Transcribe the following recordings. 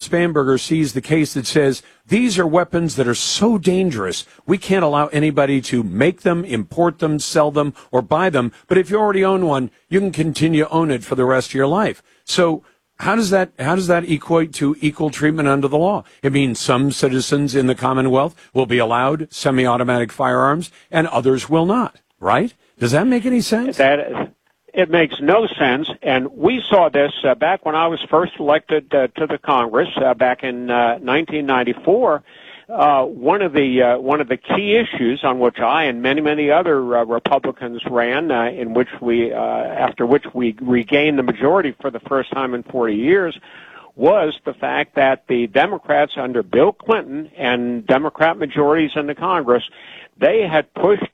Spanberger sees the case that says these are weapons that are so dangerous, we can't allow anybody to make them, import them, sell them, or buy them. But if you already own one, you can continue to own it for the rest of your life. So how does that equate to equal treatment under the law? It means some citizens in the Commonwealth will be allowed semi-automatic firearms and others will not, right? Does that make any sense? It makes no sense, and we saw this back when I was first elected to the Congress back in 1994. One of the key issues on which I and many other Republicans ran, after which we regained the majority for the first time in 40 years, was the fact that the Democrats under Bill Clinton and Democrat majorities in the Congress, they had pushed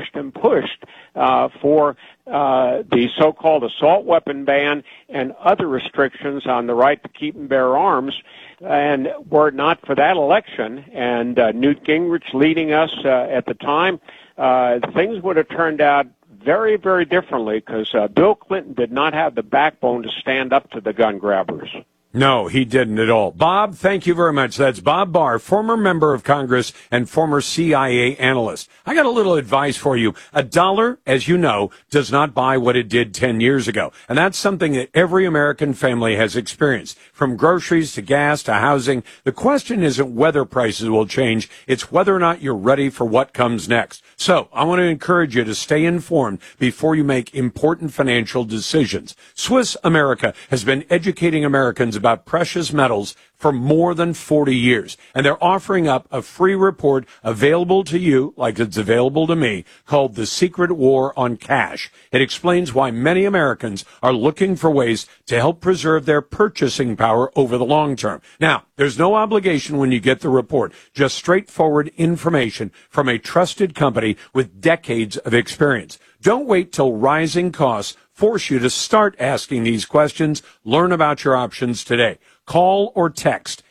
for the so-called assault weapon ban and other restrictions on the right to keep and bear arms. And were it not for that election and Newt Gingrich leading us at the time, things would have turned out very, very differently because Bill Clinton did not have the backbone to stand up to the gun grabbers. No, he didn't at all. Bob, thank you very much. That's Bob Barr, former member of Congress and former CIA analyst. I got a little advice for you. A dollar, as you know, does not buy what it did 10 years ago. And that's something that every American family has experienced. From groceries to gas to housing, the question isn't whether prices will change. It's whether or not you're ready for what comes next. So I want to encourage you to stay informed before you make important financial decisions. Swiss America has been educating Americans about precious metals for more than 40 years. And they're offering up a free report available to you, like it's available to me, called The Secret War on Cash. It explains why many Americans are looking for ways to help preserve their purchasing power over the long term. Now, there's no obligation when you get the report, just straightforward information from a trusted company with decades of experience. Don't wait till rising costs force you to start asking these questions. Learn about your options today. Call or text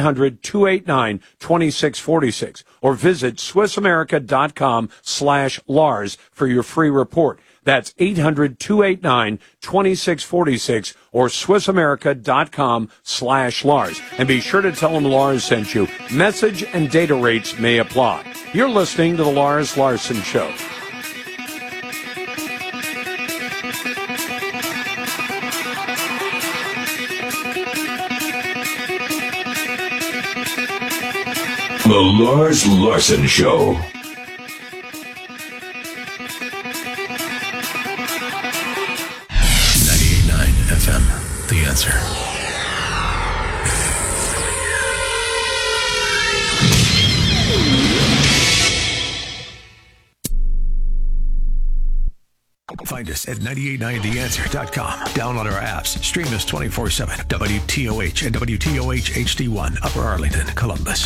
800-289-2646 or visit SwissAmerica.com/Lars for your free report. That's 800-289-2646 or SwissAmerica.com/Lars. And be sure to tell them Lars sent you. Message and data rates may apply. You're listening to The Lars Larson Show. The Lars Larson Show. FM, The Answer. Find us at 989theanswer.com. Download our apps. Stream us 24/7. WTOH and WTOH HD1, Upper Arlington, Columbus.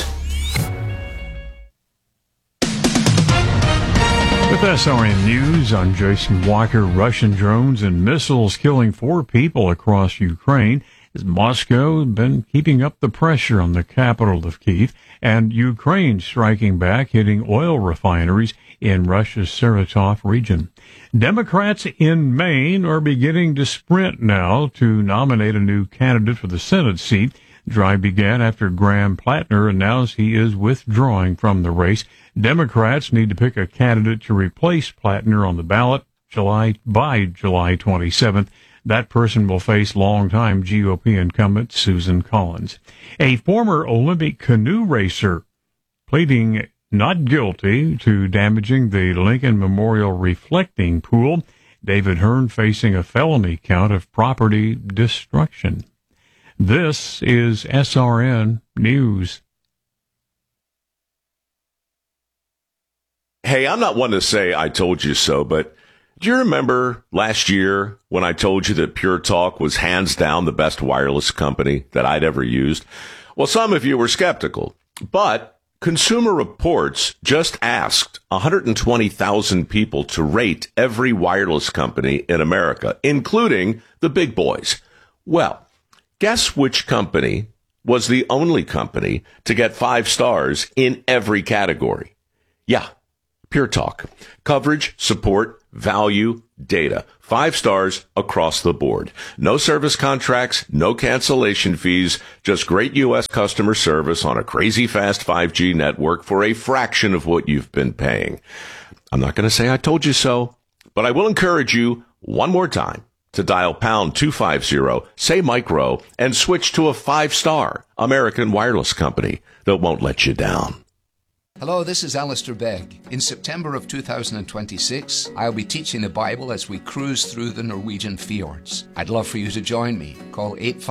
With SRN News, I'm Jason Walker. Russian drones and missiles killing 4 people across Ukraine as Moscow has been keeping up the pressure on the capital of Kyiv, and Ukraine striking back, hitting oil refineries in Russia's Saratov region. Democrats in Maine are beginning to sprint now to nominate a new candidate for the Senate seat. The drive began after Graham Plattner announced he is withdrawing from the race. Democrats need to pick a candidate to replace Plattner on the ballot by July 27th. That person will face longtime GOP incumbent Susan Collins. A former Olympic canoe racer pleading not guilty to damaging the Lincoln Memorial reflecting pool. David Hearn facing a felony count of property destruction. This is SRN News. Hey, I'm not one to say I told you so, but do you remember last year when I told you that Pure Talk was hands down the best wireless company that I'd ever used? Well, some of you were skeptical, but Consumer Reports just asked 120,000 people to rate every wireless company in America, including the big boys. Well, guess which company was the only company to get 5 stars in every category? Yeah, Pure Talk. Coverage, support, value, data. 5 stars across the board. No service contracts, no cancellation fees, just great U.S. customer service on a crazy fast 5G network for a fraction of what you've been paying. I'm not going to say I told you so, but I will encourage you one more time to dial pound 250, say micro, and switch to a 5-star American wireless company that won't let you down. Hello, this is Alistair Begg. In September of 2026, I'll be teaching the Bible as we cruise through the Norwegian fjords. I'd love for you to join me. Call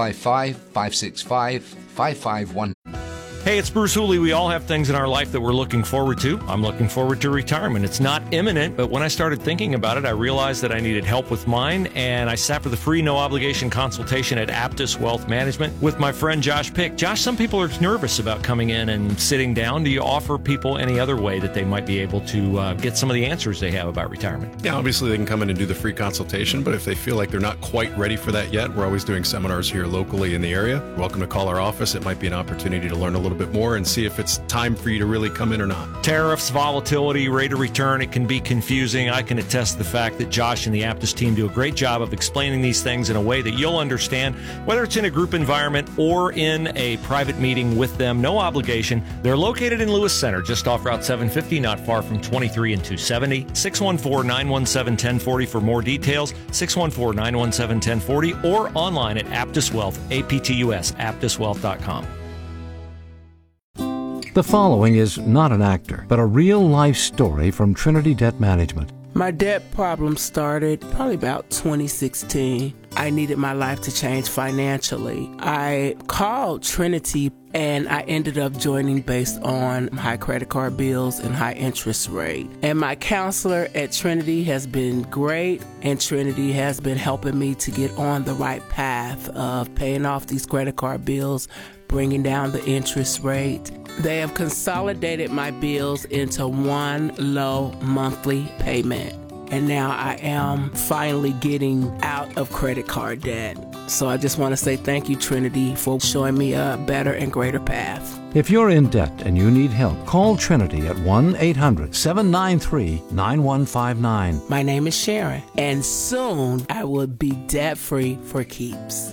855-565-5519. Hey, it's Bruce Hooley. We all have things in our life that we're looking forward to. I'm looking forward to retirement. It's not imminent, but when I started thinking about it, I realized that I needed help with mine, and I sat for the free, no-obligation consultation at Aptus Wealth Management with my friend Josh Pick. Josh, some people are nervous about coming in and sitting down. Do you offer people any other way that they might be able to get some of the answers they have about retirement? Yeah, obviously they can come in and do the free consultation, but if they feel like they're not quite ready for that yet, we're always doing seminars here locally in the area. You're welcome to call our office. It might be an opportunity to learn a little bit more and see if it's time for you to really come in or not. Tariffs, volatility, rate of return, it can be confusing. I can attest to the fact that Josh and the Aptus team do a great job of explaining these things in a way that you'll understand, whether it's in a group environment or in a private meeting with them. No obligation. They're located in Lewis Center, just off Route 750, not far from 23 and 270. 614-917-1040 for more details. 614-917-1040 or online at Aptus Wealth, APTUS, aptuswealth.com. The following is not an actor, but a real-life story from Trinity Debt Management. My debt problem started probably about 2016. I needed my life to change financially. I called Trinity and I ended up joining based on high credit card bills and high interest rate. And my counselor at Trinity has been great, and Trinity has been helping me to get on the right path of paying off these credit card bills, bringing down the interest rate. They have consolidated my bills into one low monthly payment. And now I am finally getting out of credit card debt. So I just want to say thank you, Trinity, for showing me a better and greater path. If you're in debt and you need help, call Trinity at 1-800-793-9159. My name is Sharon, and soon I will be debt-free for keeps.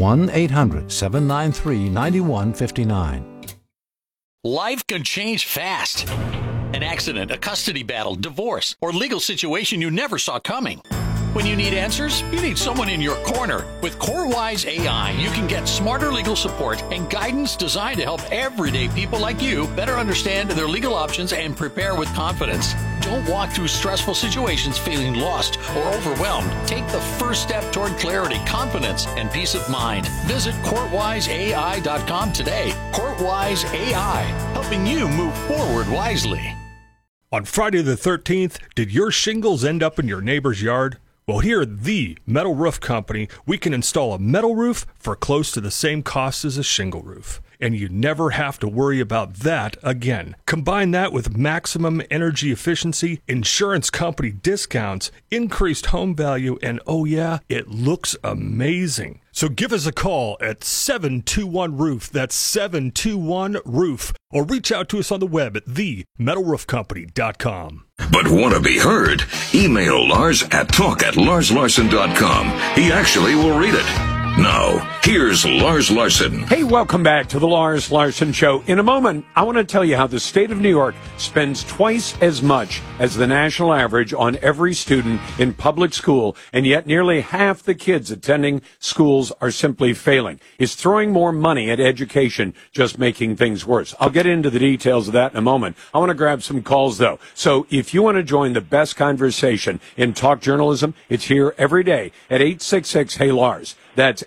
1-800-793-9159. Life can change fast. An accident, a custody battle, divorce, or legal situation you never saw coming. When you need answers, you need someone in your corner. With CoreWise AI, you can get smarter legal support and guidance designed to help everyday people like you better understand their legal options and prepare with confidence. Don't walk through stressful situations feeling lost or overwhelmed. Take the first step toward clarity, confidence, and peace of mind. Visit CourtWiseAI.com today. CourtWise AI, helping you move forward wisely. On Friday the 13th, did your shingles end up in your neighbor's yard? Well, here at the Metal Roof Company, we can install a metal roof for close to the same cost as a shingle roof. And you never have to worry about that again. Combine that with maximum energy efficiency, insurance company discounts, increased home value, and oh yeah, it looks amazing. So give us a call at 721-ROOF. That's 721-ROOF. Or reach out to us on the web at themetalroofcompany.com. But want to be heard? Email Lars at talk@larslarson.com. He actually will read it. Now, here's Lars Larson. Hey, welcome back to the Lars Larson Show. In a moment, I want to tell you how the state of New York spends twice as much as the national average on every student in public school, and yet nearly half the kids attending schools are simply failing. Is throwing more money at education just making things worse? I'll get into the details of that in a moment. I want to grab some calls, though. So if you want to join the best conversation in talk journalism, it's here every day at 866-HEY-LARS. That's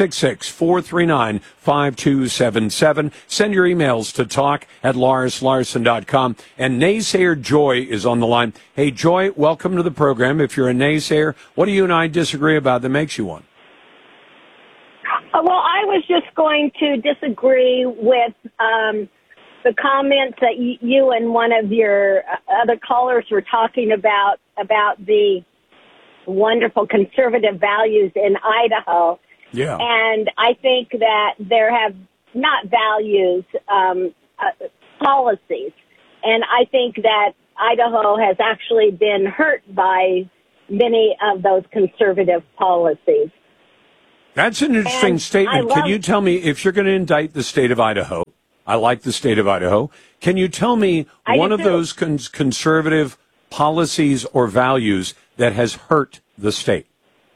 866-439-5277. Send your emails to talk@larslarson.com. And naysayer Joy is on the line. Hey, Joy, welcome to the program. If you're a naysayer, what do you and I disagree about that makes you one? Well, I was just going to disagree with the comments that you and one of your other callers were talking about the wonderful conservative values in Idaho. Yeah. And I think that there have not values, policies. And I think that Idaho has actually been hurt by many of those conservative policies. That's an interesting And statement. Can you tell me, if you're going to indict the state of Idaho, I like the state of Idaho, can you tell me one of those conservative policies or values that has hurt the state?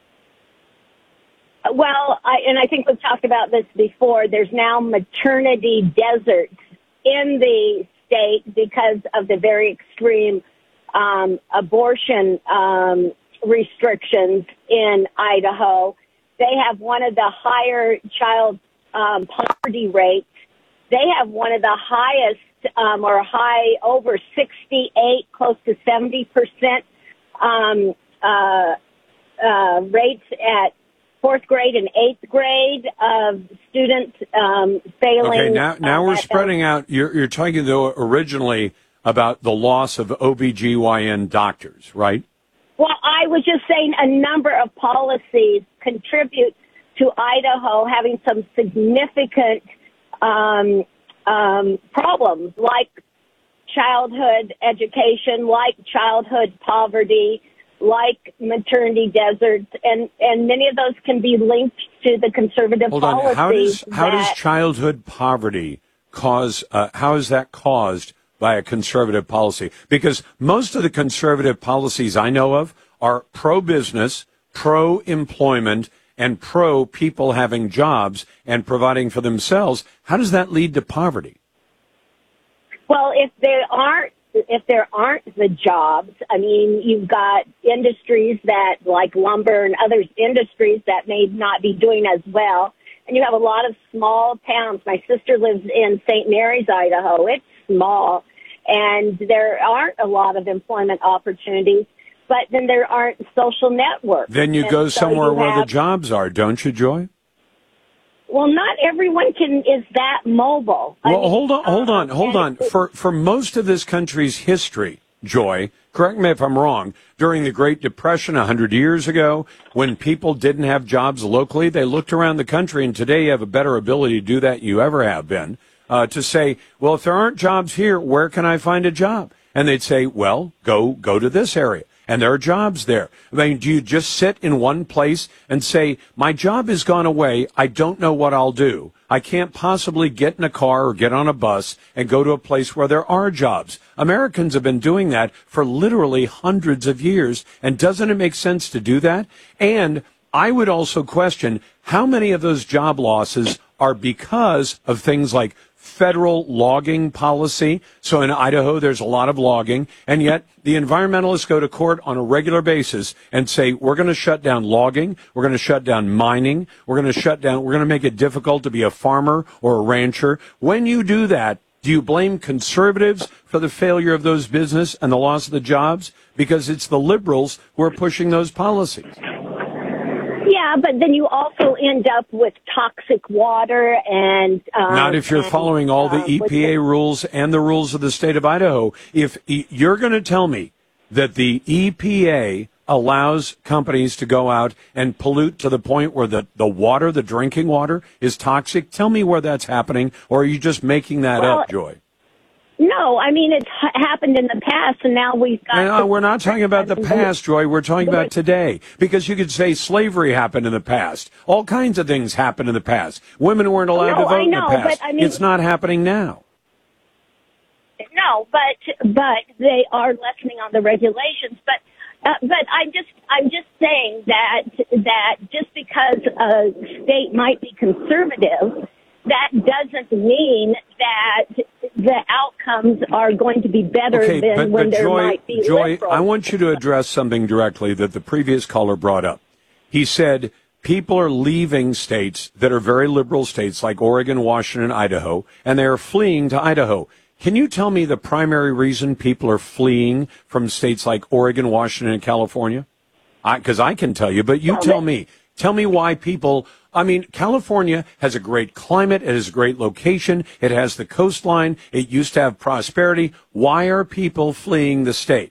Well, I think we've talked about this before. There's now maternity deserts in the state because of the very extreme abortion restrictions in Idaho. They have one of the higher child poverty rates. They have one of the highest over 68, close to 70% rates at fourth grade and eighth grade of students failing. Okay, now we're spreading out. You're talking, though, originally about the loss of OBGYN doctors, right? Well, I was just saying a number of policies contribute to Idaho having some significant problems, like childhood education, like childhood poverty, like maternity deserts, and many of those can be linked to the conservative policies. How does childhood poverty cause? How is that caused by a conservative policy? Because most of the conservative policies I know of are pro-business, pro-employment, and pro-people having jobs and providing for themselves. How does that lead to poverty? Well, if there aren't the jobs, I mean, you've got industries that, like lumber and other industries, that may not be doing as well. And you have a lot of small towns. My sister lives in St. Mary's, Idaho. It's small, and there aren't a lot of employment opportunities, but then there aren't social networks. Then you go somewhere where the jobs are, don't you, Joy? Well, not everyone is that mobile. Well, hold on. For most of this country's history, Joy, correct me if I'm wrong, during the Great Depression 100 years ago, when people didn't have jobs locally, they looked around the country, and today you have a better ability to do that than you ever have been, to say, well, if there aren't jobs here, where can I find a job? And they'd say, well, go to this area. And there are jobs there. I mean, do you just sit in one place and say, my job has gone away, I don't know what I'll do. I can't possibly get in a car or get on a bus and go to a place where there are jobs. Americans have been doing that for literally hundreds of years. And doesn't it make sense to do that? And I would also question how many of those job losses are because of things like federal logging policy. So in Idaho, there's a lot of logging, and yet the environmentalists go to court on a regular basis and say, we're going to shut down logging, we're going to shut down mining, we're going to make it difficult to be a farmer or a rancher. When you do that, do you blame conservatives for the failure of those business and the loss of the jobs? Because it's the liberals who are pushing those policies. Yeah, but then you also end up with toxic water and... Not if you're following all the EPA rules and the rules of the state of Idaho. If you're going to tell me that the EPA allows companies to go out and pollute to the point where the water, the drinking water, is toxic, tell me where that's happening, or are you just making that up, Joy? No, I mean, it's happened in the past, and now we've got... No, we're not talking about the past, Joy. We're talking about today. Because you could say slavery happened in the past. All kinds of things happened in the past. Women weren't allowed to vote in the past. But, I mean, it's not happening now. No, but they are lessening on the regulations. But I'm just saying that just because a state might be conservative, that doesn't mean that the outcomes are going to be better than when there might be liberal. I want you to address something directly that the previous caller brought up. He said people are leaving states that are very liberal states like Oregon, Washington, Idaho, and they are fleeing to Idaho. Can you tell me the primary reason people are fleeing from states like Oregon, Washington, and California? Because I can tell you, but you tell me. Tell me why people... I mean, California has a great climate. It has a great location. It has the coastline. It used to have prosperity. Why are people fleeing the state?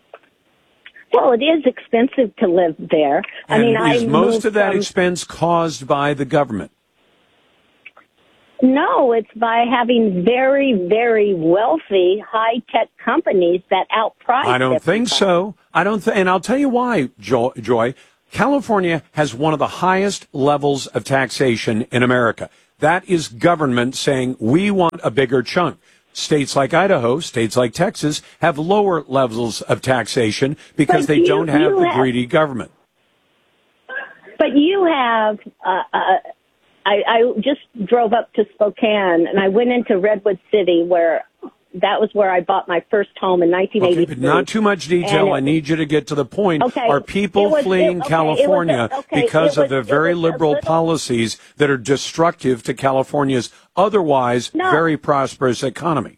Well, it is expensive to live there. And is most of that expense caused by the government? No, it's by having very, very wealthy, high-tech companies that outprice. I don't think so. And I'll tell you why, Joy. California has one of the highest levels of taxation in America. That is government saying we want a bigger chunk. States like Idaho, states like Texas have lower levels of taxation because they don't have the greedy government. But you have, I just drove up to Spokane and I went into Redwood City where that was where I bought my first home in 1983. Okay, but not too much detail. I need you to get to the point. Okay, are people fleeing California because of the very liberal policies that are destructive to California's otherwise very prosperous economy?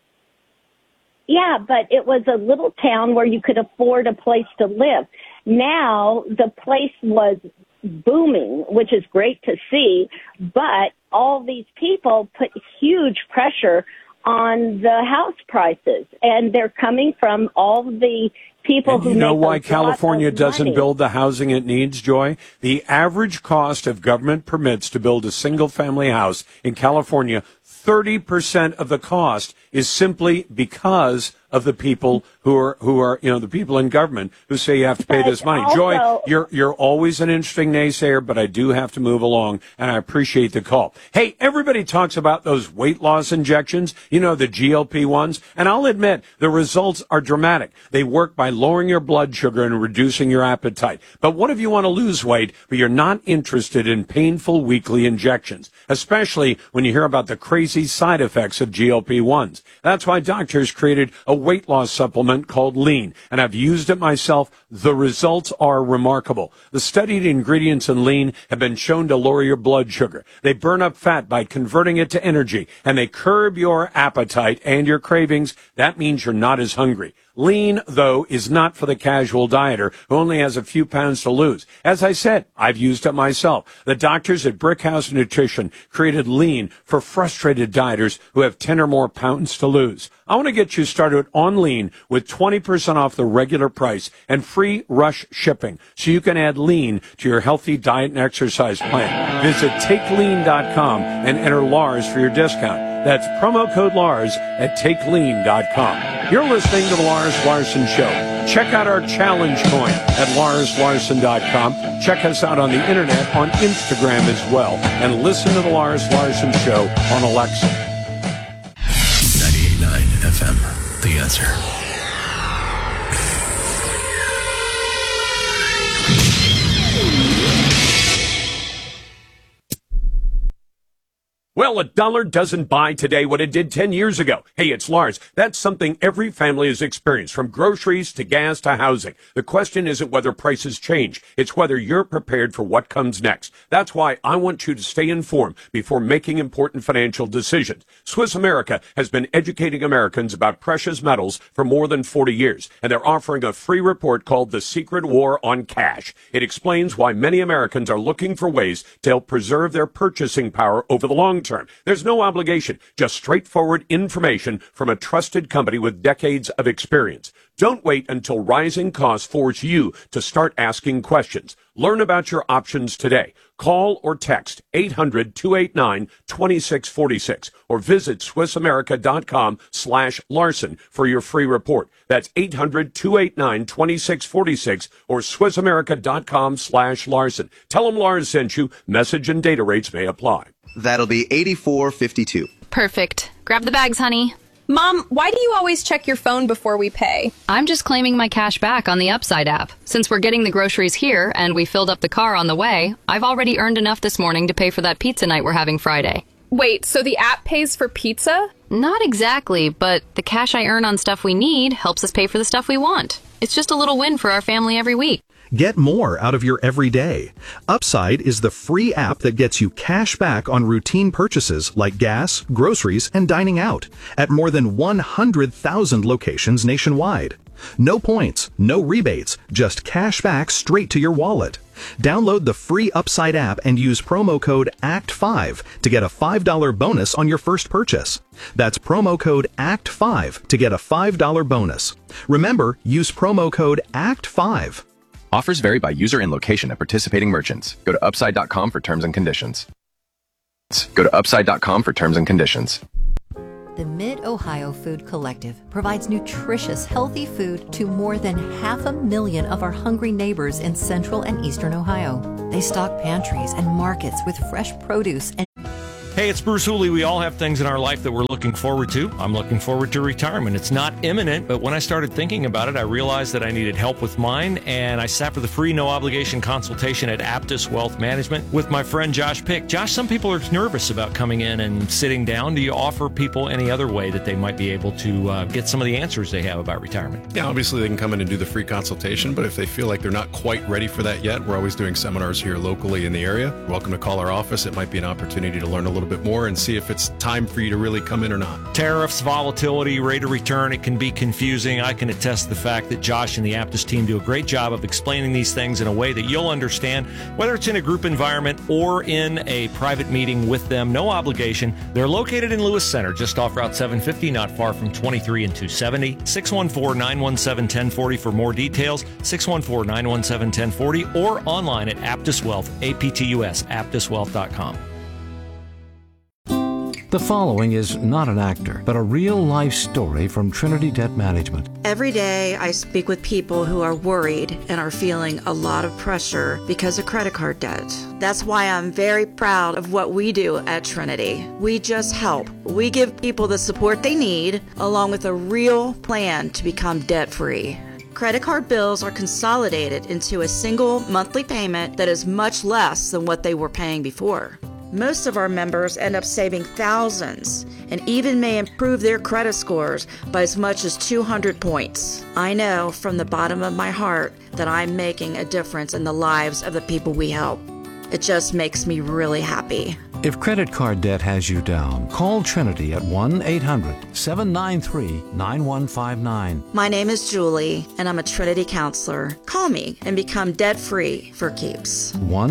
Yeah, but it was a little town where you could afford a place to live. Now the place was booming, which is great to see, but all these people put huge pressure on the house prices, and they're coming from all the people who you know make why California doesn't build the housing it needs, Joy? The average cost of government permits to build a single-family house in California, 30% of the cost is simply because of the people who are the people in government who say you have to pay this money. Joy, you're always an interesting naysayer, but I do have to move along, and I appreciate the call. Hey, everybody talks about those weight loss injections, the GLP-1s, and I'll admit the results are dramatic. They work by lowering your blood sugar and reducing your appetite. But what if you want to lose weight, but you're not interested in painful weekly injections, especially when you hear about the crazy side effects of GLP-1s? That's why doctors created a weight loss supplement called Lean, and I've used it myself. The results are remarkable. The studied ingredients in Lean have been shown to lower your blood sugar. They burn up fat by converting it to energy, and they curb your appetite and your cravings. That means you're not as hungry. Lean, though, is not for the casual dieter who only has a few pounds to lose. As I said, I've used it myself. The doctors at Brickhouse Nutrition created Lean for frustrated dieters who have 10 or more pounds to lose. I want to get you started on Lean with 20% off the regular price and free rush shipping so you can add Lean to your healthy diet and exercise plan. Visit TakeLean.com and enter Lars for your discount. That's promo code Lars at TakeLean.com. You're listening to The Lars Larson Show. Check out our challenge coin at LarsLarson.com. Check us out on the internet on Instagram as well. And listen to The Lars Larson Show on Alexa. 98.9 FM, The Answer. Well, $1 doesn't buy today what it did 10 years ago. Hey, it's Lars. That's something every family has experienced, from groceries to gas to housing. The question isn't whether prices change. It's whether you're prepared for what comes next. That's why I want you to stay informed before making important financial decisions. Swiss America has been educating Americans about precious metals for more than 40 years, and they're offering a free report called The Secret War on Cash. It explains why many Americans are looking for ways to help preserve their purchasing power over the long term. There's no obligation, just straightforward information from a trusted company with decades of experience. Don't wait until rising costs force you to start asking questions. Learn about your options today. Call or text 800-289-2646 or visit SwissAmerica.com/Larson for your free report. That's 800-289-2646 or SwissAmerica.com/Larson. Tell them Lars sent you. Message and data rates may apply. That'll be $84.52. Perfect. Grab the bags, honey. Mom, why do you always check your phone before we pay? I'm just claiming my cash back on the Upside app. Since we're getting the groceries here and we filled up the car on the way, I've already earned enough this morning to pay for that pizza night we're having Friday. Wait, so the app pays for pizza? Not exactly, but the cash I earn on stuff we need helps us pay for the stuff we want. It's just a little win for our family every week. Get more out of your everyday. Upside is the free app that gets you cash back on routine purchases like gas, groceries, and dining out at more than 100,000 locations nationwide. No points, no rebates, just cash back straight to your wallet. Download the free Upside app and use promo code ACT5 to get a $5 bonus on your first purchase. That's promo code ACT5 to get a $5 bonus. Remember, use promo code ACT5. Offers vary by user and location at participating merchants. Go to upside.com for terms and conditions. Go to upside.com for terms and conditions. The Mid-Ohio Food Collective provides nutritious, healthy food to more than 500,000 of our hungry neighbors in central and eastern Ohio. They stock pantries and markets with fresh produce and Hey, it's Bruce Hooley. We all have things in our life that we're looking forward to. I'm looking forward to retirement. It's not imminent, but when I started thinking about it, I realized that I needed help with mine, and I sat for the free, no-obligation consultation at Aptus Wealth Management with my friend Josh Pick. Josh, some people are nervous about coming in and sitting down. Do you offer people any other way that they might be able to get some of the answers they have about retirement? Yeah, obviously they can come in and do the free consultation, but if they feel like they're not quite ready for that yet, we're always doing seminars here locally in the area. You're welcome to call our office. It might be an opportunity to learn a little bit more and see if it's time for you to really come in or not. Tariffs, volatility, rate of return, it can be confusing. I can attest to the fact that Josh and the Aptus team do a great job of explaining these things in a way that you'll understand, whether it's in a group environment or in a private meeting with them. No obligation. They're located in Lewis Center, just off Route 750, not far from 23 and 270. 614-917-1040 for more details. 614-917-1040 or online at Aptus Wealth, APTUS, aptuswealth.com. The following is not an actor, but a real-life story from Trinity Debt Management. Every day I speak with people who are worried and are feeling a lot of pressure because of credit card debt. That's why I'm very proud of what we do at Trinity. We just help. We give people the support they need, along with a real plan to become debt-free. Credit card bills are consolidated into a single monthly payment that is much less than what they were paying before. Most of our members end up saving thousands and even may improve their credit scores by as much as 200 points. I know from the bottom of my heart that I'm making a difference in the lives of the people we help. It just makes me really happy. If credit card debt has you down, call Trinity at 1-800-793-9159. My name is Julie, and I'm a Trinity counselor. Call me and become debt-free for keeps.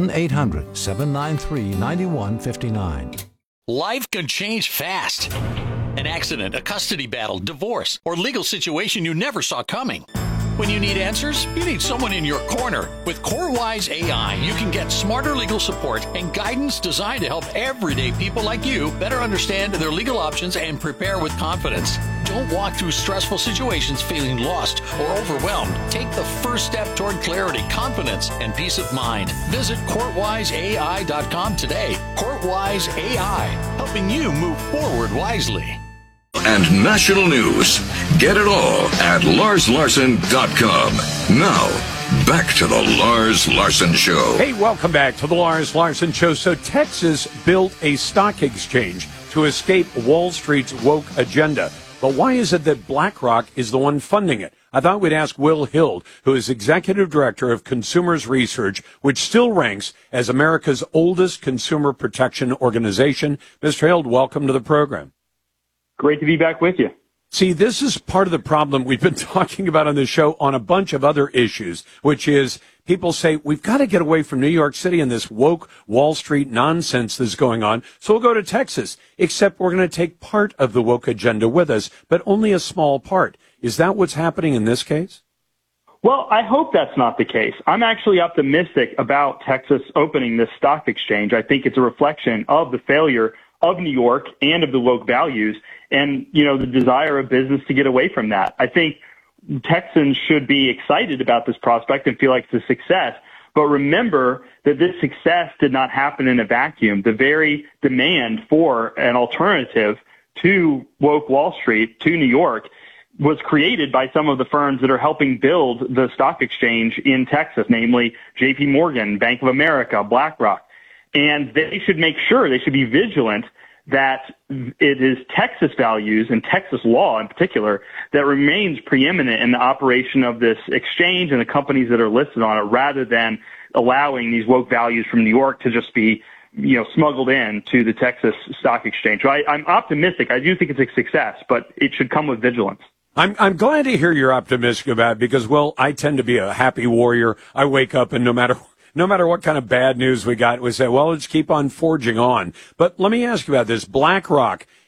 1-800-793-9159. Life can change fast. An accident, a custody battle, divorce, or legal situation you never saw coming. When you need answers, you need someone in your corner. With CoreWise AI, you can get smarter legal support and guidance designed to help everyday people like you better understand their legal options and prepare with confidence. Don't walk through stressful situations feeling lost or overwhelmed. Take the first step toward clarity, confidence, and peace of mind. Visit CourtWiseAI.com today. CourtWise AI, helping you move forward wisely. And national news. Get it all at LarsLarson.com. Now, back to the Lars Larson Show. Hey, welcome back to the Lars Larson Show. So Texas built a stock exchange to escape Wall Street's woke agenda. But why is it that BlackRock is the one funding it? I thought we'd ask Will Hild, who is Executive Director of Consumers Research, which still ranks as America's oldest consumer protection organization. Mr. Hild, welcome to the program. Great to be back with you. See, this is part of the problem we've been talking about on the show on a bunch of other issues, which is people say we've got to get away from New York City and this woke Wall Street nonsense that's going on. So we'll go to Texas, except we're going to take part of the woke agenda with us, but only a small part. Is that what's happening in this case? Well, I hope that's not the case. I'm actually optimistic about Texas opening this stock exchange. I think it's a reflection of the failure of New York and of the woke values and, you know, the desire of business to get away from that. I think Texans should be excited about this prospect and feel like it's a success. But remember that this success did not happen in a vacuum. The very demand for an alternative to woke Wall Street, to New York, was created by some of the firms that are helping build the stock exchange in Texas, namely JP Morgan, Bank of America, BlackRock. And they should make sure, they should be vigilant that it is Texas values and Texas law in particular that remains preeminent in the operation of this exchange and the companies that are listed on it, rather than allowing these woke values from New York to just be, you know, smuggled in to the Texas stock exchange. So I'm optimistic. I do think it's a success, but it should come with vigilance. I'm glad to hear you're optimistic about it because, well, I tend to be a happy warrior. I wake up and no matter what kind of bad news we got, we say, well, let's keep on forging on. But let me ask you about this. BlackRock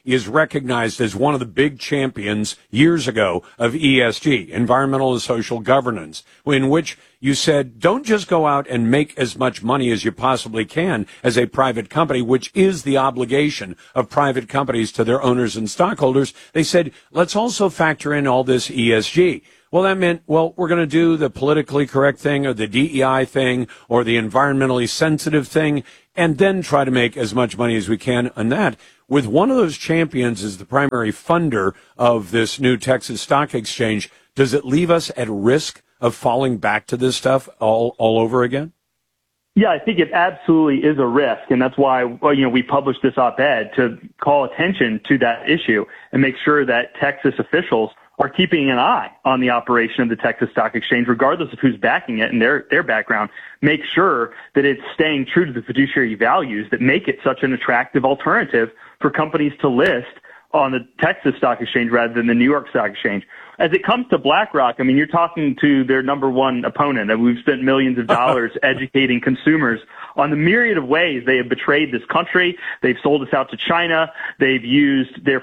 is recognized as one of the big champions years ago of ESG, environmental and social governance, in which you said, don't just go out and make as much money as you possibly can as a private company, which is the obligation of private companies to their owners and stockholders. They said, let's also factor in all this ESG. Well, that meant, well, we're going to do the politically correct thing or the DEI thing or the environmentally sensitive thing and then try to make as much money as we can on that. With one of those champions as the primary funder of this new Texas Stock Exchange, does it leave us at risk of falling back to this stuff all over again? Yeah, I think it absolutely is a risk, and that's why we published this op-ed to call attention to that issue and make sure that Texas officials are keeping an eye on the operation of the Texas Stock Exchange, regardless of who's backing it and their background. Make sure that it's staying true to the fiduciary values that make it such an attractive alternative for companies to list on the Texas Stock Exchange rather than the New York Stock Exchange. As it comes to BlackRock, I mean, you're talking to their number one opponent, and we've spent millions of dollars educating consumers on the myriad of ways they have betrayed this country. They've sold us out to China. They've abused their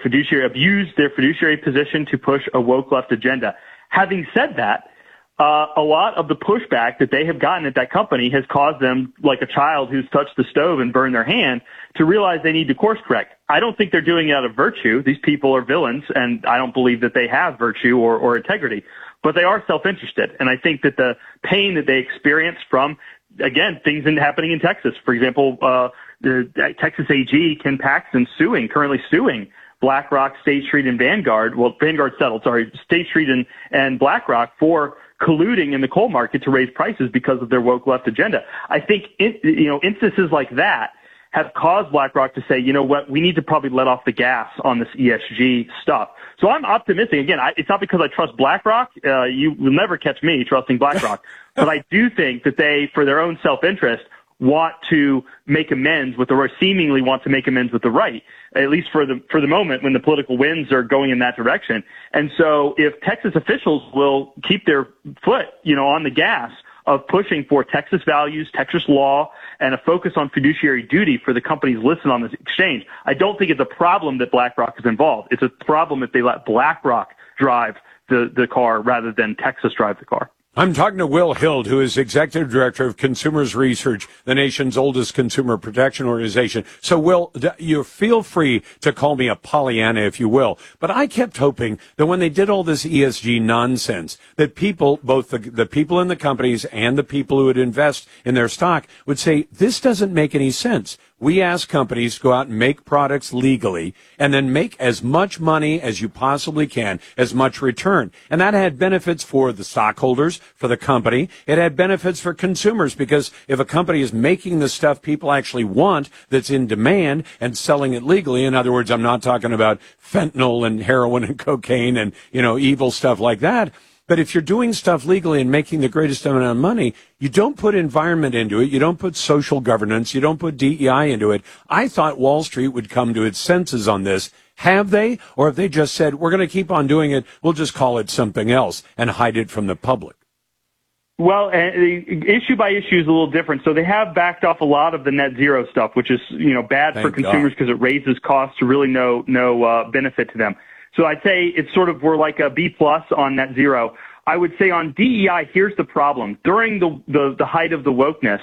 fiduciary position to push a woke left agenda. Having said that, a lot of the pushback that they have gotten at that company has caused them, like a child who's touched the stove and burned their hand, to realize they need to course correct. I don't think they're doing it out of virtue. These people are villains, and I don't believe that they have virtue or integrity, but they are self-interested. And I think that the pain that they experience from, again, things happening in Texas, for example, the Texas AG, Ken Paxton, currently suing BlackRock, State Street, and Vanguard. Well, Vanguard settled, State Street and BlackRock for colluding in the coal market to raise prices because of their woke left agenda. I think instances like that have caused BlackRock to say, you know what, we need to probably let off the gas on this ESG stuff. So I'm optimistic. Again, it's not because I trust BlackRock. You will never catch me trusting BlackRock. But I do think that they, for their own self-interest, want to make amends with seemingly want to make amends with the right, at least for the moment when the political winds are going in that direction. And so if Texas officials will keep their foot, on the gas of pushing for Texas values, Texas law, and a focus on fiduciary duty for the companies listed on this exchange, I don't think it's a problem that BlackRock is involved. It's a problem if they let BlackRock drive the car rather than Texas drive the car. I'm talking to Will Hild, who is Executive Director of Consumers Research, the nation's oldest consumer protection organization. So, Will, you feel free to call me a Pollyanna, if you will. But I kept hoping that when they did all this ESG nonsense, that people, both the people in the companies and the people who would invest in their stock, would say, this doesn't make any sense. We ask companies to go out and make products legally and then make as much money as you possibly can, as much return. And that had benefits for the stockholders, for the company. It had benefits for consumers because if a company is making the stuff people actually want that's in demand and selling it legally, in other words, I'm not talking about fentanyl and heroin and cocaine and, evil stuff like that. But if you're doing stuff legally and making the greatest amount of money, you don't put environment into it. You don't put social governance. You don't put DEI into it. I thought Wall Street would come to its senses on this. Have they? Or have they just said, we're going to keep on doing it. We'll just call it something else and hide it from the public? Well, issue by issue is a little different. So they have backed off a lot of the net zero stuff, which is, bad for consumers because it raises costs to really no benefit to them. So I'd say it's we're like a B+ on net zero. I would say on DEI, here's the problem. During the height of the wokeness,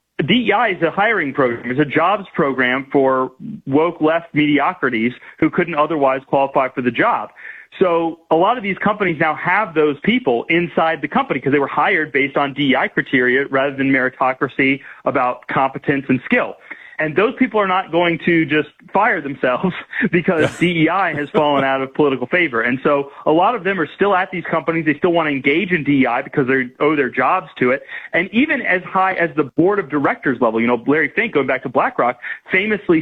DEI is a hiring program. It's a jobs program for woke left mediocrities who couldn't otherwise qualify for the job. So a lot of these companies now have those people inside the company because they were hired based on DEI criteria rather than meritocracy about competence and skill. And those people are not going to just fire themselves because DEI has fallen out of political favor. And so a lot of them are still at these companies. They still want to engage in DEI because they owe their jobs to it. And even as high as the board of directors level, Larry Fink, going back to BlackRock, infamously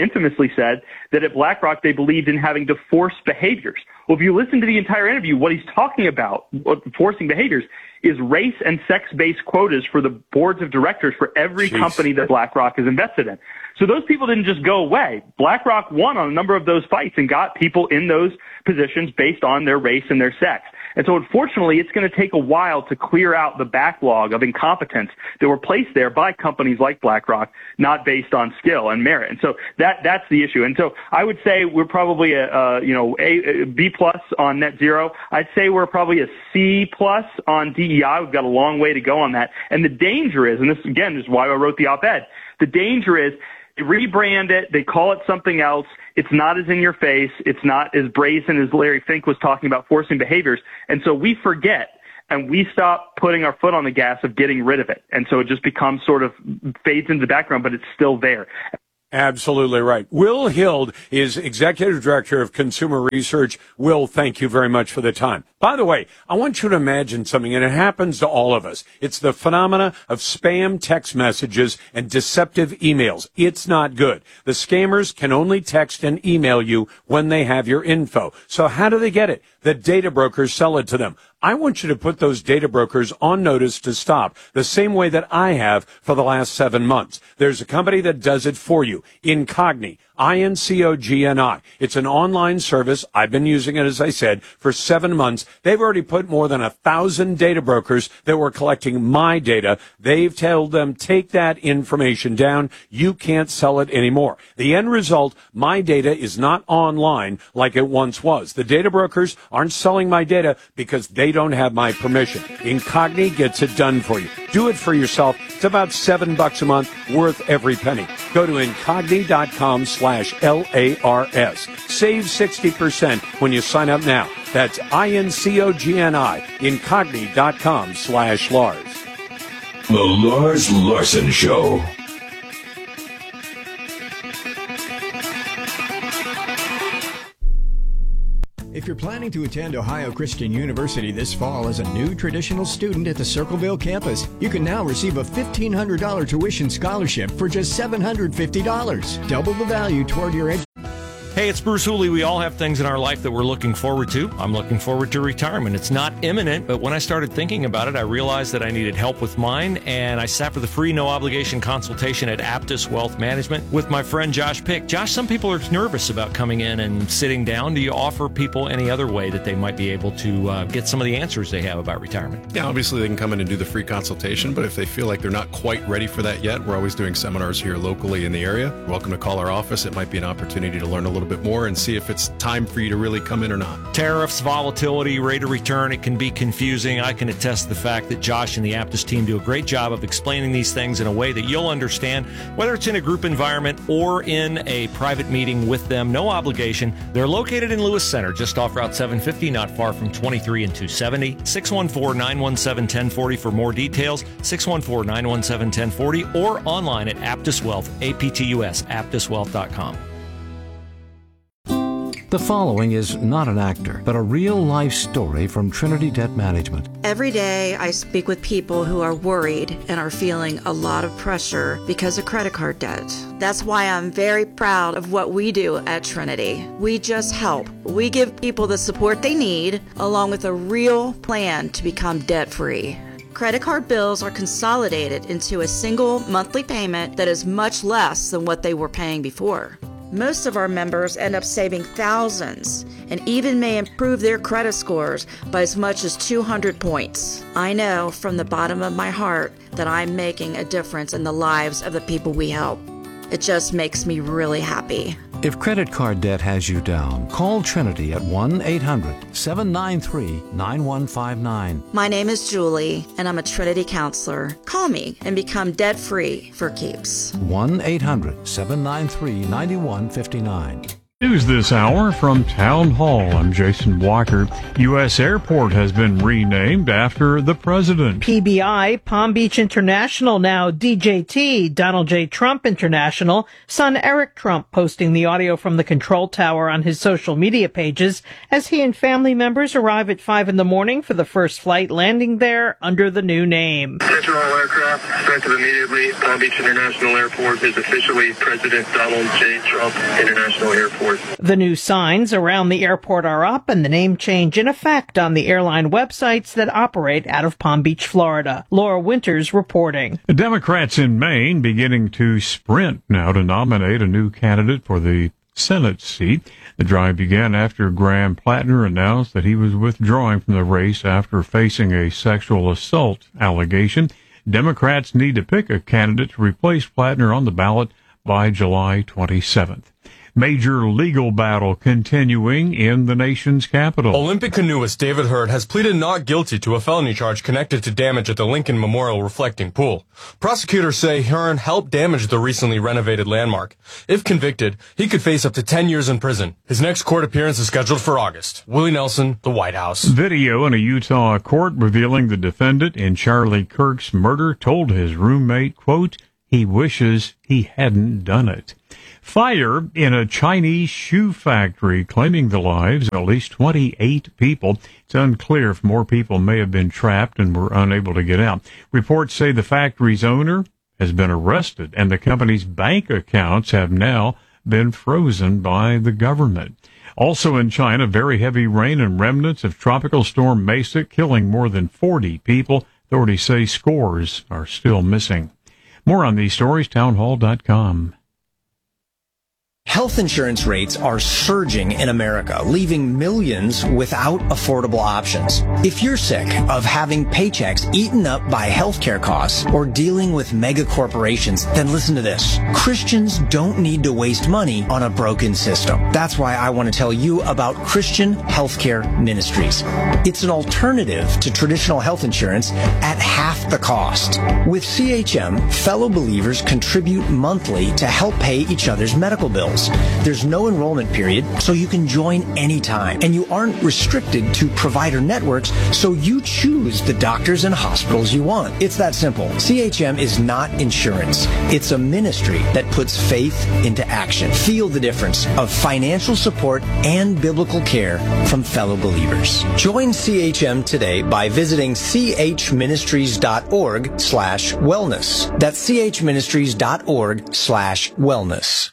said that at BlackRock they believed in having to force behaviors. Well, if you listen to the entire interview, what he's talking about, forcing behaviors, is race and sex-based quotas for the boards of directors for every company that BlackRock is invested in. So those people didn't just go away. BlackRock won on a number of those fights and got people in those positions based on their race and their sex. And so unfortunately, it's going to take a while to clear out the backlog of incompetence that were placed there by companies like BlackRock, not based on skill and merit. And so that's the issue. And so I would say we're probably a B plus on net zero. I'd say we're probably a C plus on DEI. We've got a long way to go on that. And the danger is, and this again is why I wrote the op-ed, the danger is they rebrand it, they call it something else. It's not as in your face. It's not as brazen as Larry Fink was talking about forcing behaviors. And so we forget and we stop putting our foot on the gas of getting rid of it. And so it just becomes sort of fades into the background, but it's still there. Absolutely right. Will Hild is Executive Director of Consumer Research. Will, thank you very much for the time. By the way, I want you to imagine something, and it happens to all of us. It's the phenomena of spam text messages and deceptive emails. It's not good. The scammers can only text and email you when they have your info. So how do they get it? The data brokers sell it to them. I want you to put those data brokers on notice to stop, the same way that I have for the last 7 months. There's a company that does it for you, Incogni, INCOGNI. It's an online service. I've been using it, as I said, for 7 months. They've already put more than 1,000 data brokers that were collecting my data. They've told them, take that information down. You can't sell it anymore. The end result, my data is not online like it once was. The data brokers aren't selling my data because they don't have my permission. Incogni gets it done for you. Do it for yourself. It's about $7 a month, worth every penny. Go to incogni.com/LARS. Save 60% when you sign up now. That's INCOGNI, incogni.com/Lars. The Lars Larson Show. If you're planning to attend Ohio Christian University this fall as a new traditional student at the Circleville campus, you can now receive a $1,500 tuition scholarship for just $750. Double the value toward your education. Hey, it's Bruce Hooley. We all have things in our life that we're looking forward to. I'm looking forward to retirement. It's not imminent, but when I started thinking about it, I realized that I needed help with mine, and I sat for the free, no-obligation consultation at Aptus Wealth Management with my friend Josh Pick. Josh, some people are nervous about coming in and sitting down. Do you offer people any other way that they might be able to get some of the answers they have about retirement? Yeah, obviously they can come in and do the free consultation, but if they feel like they're not quite ready for that yet, we're always doing seminars here locally in the area. You're welcome to call our office. It might be an opportunity to learn a little bit more and see if it's time for you to really come in or not. Tariffs, volatility, rate of return, it can be confusing. I can attest to the fact that Josh and the Aptus team do a great job of explaining these things in a way that you'll understand, whether it's in a group environment or in a private meeting with them. No obligation. They're located in Lewis Center, just off Route 750, not far from 23 and 270. 614-917-1040 for more details. 614-917-1040 or online at Aptus Wealth, APTUS, aptuswealth.com. The following is not an actor, but a real-life story from Trinity Debt Management. Every day I speak with people who are worried and are feeling a lot of pressure because of credit card debt. That's why I'm very proud of what we do at Trinity. We just help. We give people the support they need, along with a real plan to become debt-free. Credit card bills are consolidated into a single monthly payment that is much less than what they were paying before. Most of our members end up saving thousands and even may improve their credit scores by as much as 200 points. I know from the bottom of my heart that I'm making a difference in the lives of the people we help. It just makes me really happy. If credit card debt has you down, call Trinity at 1-800-793-9159. My name is Julie, and I'm a Trinity counselor. Call me and become debt-free for keeps. 1-800-793-9159. News this hour from Town Hall. I'm Jason Walker. U.S. Airport has been renamed after the president. PBI, Palm Beach International, now DJT, Donald J. Trump International. Son Eric Trump posting the audio from the control tower on his social media pages as he and family members arrive at 5 in the morning for the first flight landing there under the new name. Enter all aircraft, effective immediately. Palm Beach International Airport is officially President Donald J. Trump International Airport. The new signs around the airport are up and the name change in effect on the airline websites that operate out of Palm Beach, Florida. Laura Winters reporting. The Democrats in Maine beginning to sprint now to nominate a new candidate for the Senate seat. The drive began after Graham Plattner announced that he was withdrawing from the race after facing a sexual assault allegation. Democrats need to pick a candidate to replace Plattner on the ballot by July 27th. Major legal battle continuing in the nation's capital. Olympic canoeist David Hurd has pleaded not guilty to a felony charge connected to damage at the Lincoln Memorial Reflecting Pool. Prosecutors say Hearn helped damage the recently renovated landmark. If convicted, he could face up to 10 years in prison. His next court appearance is scheduled for August. Willie Nelson, The White House. Video in a Utah court revealing the defendant in Charlie Kirk's murder told his roommate, quote, he wishes he hadn't done it. Fire in a Chinese shoe factory claiming the lives of at least 28 people. It's unclear if more people may have been trapped and were unable to get out. Reports say the factory's owner has been arrested and the company's bank accounts have now been frozen by the government. Also in China, very heavy rain and remnants of Tropical Storm Mesa killing more than 40 people. Authorities say scores are still missing. More on these stories, townhall.com. Health insurance rates are surging in America, leaving millions without affordable options. If you're sick of having paychecks eaten up by healthcare costs or dealing with mega corporations, then listen to this. Christians don't need to waste money on a broken system. That's why I want to tell you about Christian Healthcare Ministries. It's an alternative to traditional health insurance at half the cost. With CHM, fellow believers contribute monthly to help pay each other's medical bills. There's no enrollment period, so you can join anytime. And you aren't restricted to provider networks, so you choose the doctors and hospitals you want. It's that simple. CHM is not insurance. It's a ministry that puts faith into action. Feel the difference of financial support and biblical care from fellow believers. Join CHM today by visiting chministries.org/wellness. That's chministries.org/wellness.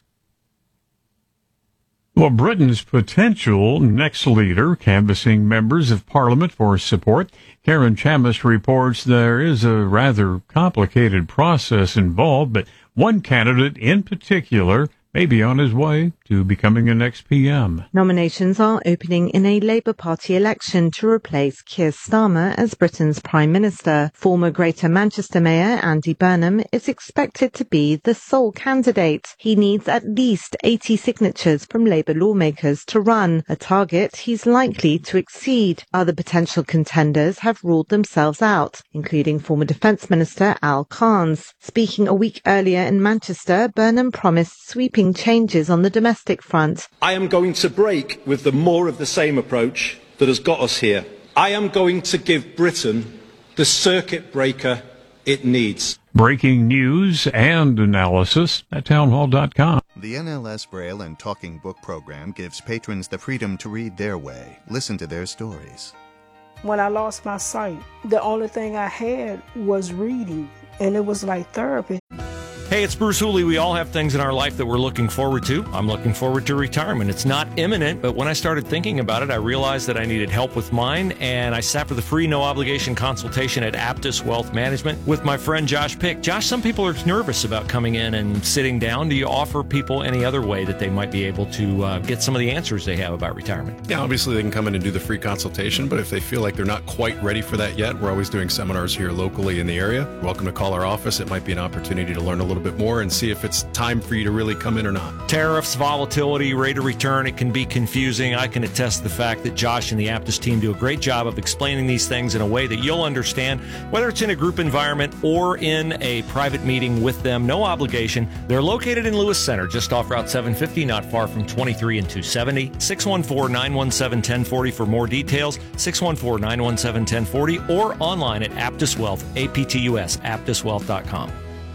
Well, Britain's potential next leader canvassing members of Parliament for support. Karen Chammis reports there is a rather complicated process involved, but one candidate in particular may be on his way to becoming an next PM. Nominations are opening in a Labour Party election to replace Keir Starmer as Britain's Prime Minister. Former Greater Manchester Mayor Andy Burnham is expected to be the sole candidate. He needs at least 80 signatures from Labour lawmakers to run, a target he's likely to exceed. Other potential contenders have ruled themselves out, including former Defence Minister Al Cairns. Speaking a week earlier in Manchester, Burnham promised sweeping changes on the domestic front. I am going to break with the more of the same approach that has got us here. I am going to give Britain the circuit breaker it needs. Breaking news and analysis at townhall.com. The NLS Braille and Talking Book program gives patrons the freedom to read their way, listen to their stories. When I lost my sight, the only thing I had was reading, and it was like therapy. Hey, it's Bruce Hooley. We all have things in our life that we're looking forward to. I'm looking forward to retirement. It's not imminent, but when I started thinking about it, I realized that I needed help with mine, and I sat for the free, no-obligation consultation at Aptus Wealth Management with my friend Josh Pick. Josh, some people are nervous about coming in and sitting down. Do you offer people any other way that they might be able to get some of the answers they have about retirement? Yeah, obviously they can come in and do the free consultation, but if they feel like they're not quite ready for that yet, we're always doing seminars here locally in the area. You're welcome to call our office. It might be an opportunity to learn a little bit more and see if it's time for you to really come in or not. Tariffs, volatility, rate of return, it can be confusing. I can attest the fact that Josh and the Aptus team do a great job of explaining these things in a way that you'll understand, whether it's in a group environment or in a private meeting with them. No obligation. They're located in Lewis Center, just off Route 750, not far from 23 and 270. 614-917-1040 for more details. 614-917-1040 or online at Aptus Wealth, APTUS, aptuswealth.com.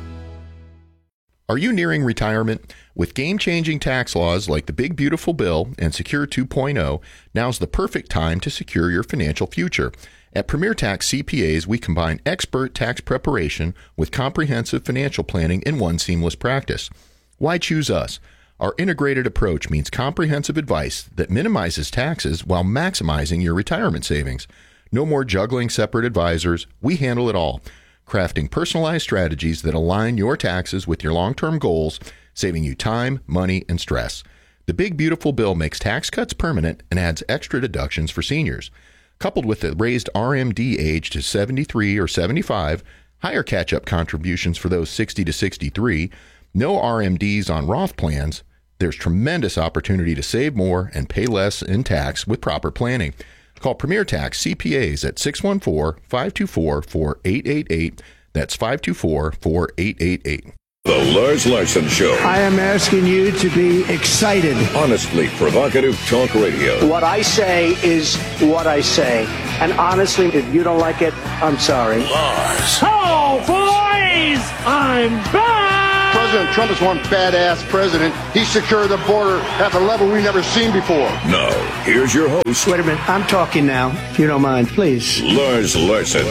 Are you nearing retirement? With game-changing tax laws like the Big Beautiful Bill and Secure 2.0, now's the perfect time to secure your financial future. At Premier Tax CPAs, we combine expert tax preparation with comprehensive financial planning in one seamless practice. Why choose us? Our integrated approach means comprehensive advice that minimizes taxes while maximizing your retirement savings. No more juggling separate advisors. We handle it all, crafting personalized strategies that align your taxes with your long-term goals, saving you time, money, and stress. The Big Beautiful Bill makes tax cuts permanent and adds extra deductions for seniors. Coupled with the raised RMD age to 73 or 75, higher catch-up contributions for those 60 to 63, no RMDs on Roth plans, there's tremendous opportunity to save more and pay less in tax with proper planning. Call Premier Tax CPAs at 614-524-4888. That's 524-4888. The Lars Larson Show. I am asking you to be excited. Honestly provocative talk radio. What I say is what I say. And honestly, if you don't like it, I'm sorry. Lars. Oh, boys! I'm back! President Trump is one badass president. He secured the border at a level we've never seen before. Now, here's your host. Wait a minute. I'm talking now, if you don't mind, please. Lars Larson.